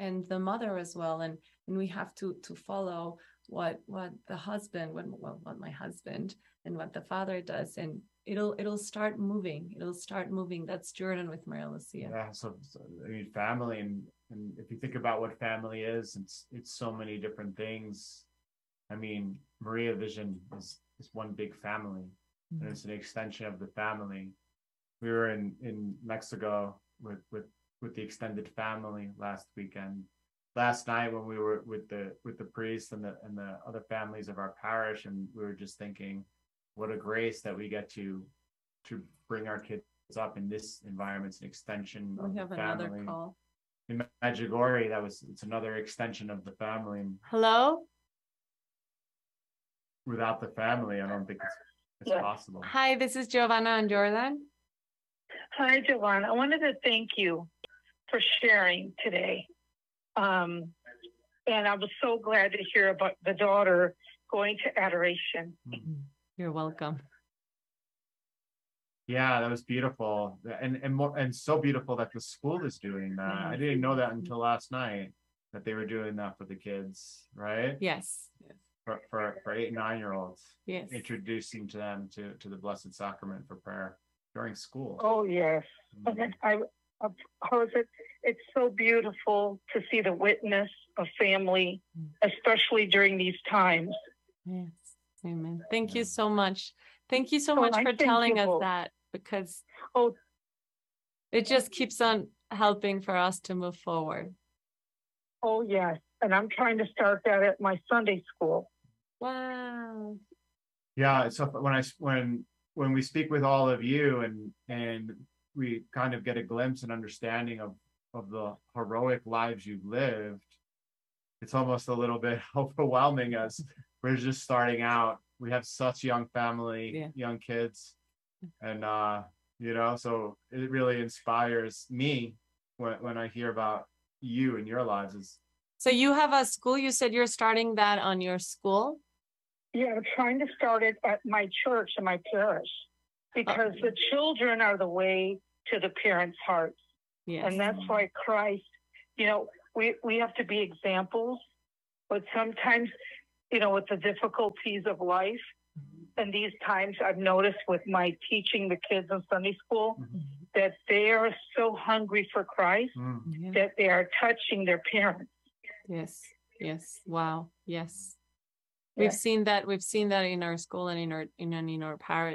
and the mother as well, and we have to follow what the husband, what my husband and what the father does, and it'll start moving. That's Jordan with Maria Lucia. Yeah, so I mean, family, and if you think about what family is, it's so many different things. I mean, Maria Vision is one big family, and it's an extension of the family. We were in Mexico with the extended family last weekend. Last night when we were with the priest and the other families of our parish, and we were just thinking, what a grace that we get to bring our kids up in this environment. It's an extension of the family. Another call. In Medjugorje, it's another extension of the family. Hello? Without the family, I don't think it's possible. Hi, this is Giovanna and Jordan. Hi, Giovanna. I wanted to thank you for sharing today. And I was so glad to hear about the daughter going to adoration. You're welcome. Yeah, that was beautiful, and so beautiful that the school is doing that. I didn't know that until last night, that they were doing that for the kids, right? Yes. For 8 and 9-year-olds. Yes. Introducing to them to the Blessed Sacrament for prayer during school. Oh yes, I heard it. It's so beautiful to see the witness of family, especially during these times. Yes. Amen. Thank you so much. Thank you so much for telling us that, because it just keeps on helping for us to move forward. Oh yes, and I'm trying to start that at my Sunday school. Wow. Yeah, so when we speak with all of you and we kind of get a glimpse and understanding of the heroic lives you've lived, it's almost a little bit overwhelming as we're just starting out. We have such young family, young kids, and so it really inspires me when I hear about you and your lives. So you have a school. You said you're starting that on your school? Yeah, I'm trying to start it at my church and my parish, because the children are the way to the parents' hearts. Yes. And that's why Christ, we have to be examples, but sometimes, with the difficulties of life, and these times I've noticed with my teaching the kids in Sunday school, that they are so hungry for Christ that they are touching their parents. Yes. Yes. Wow. Yes. We've seen that in our school and in our parish.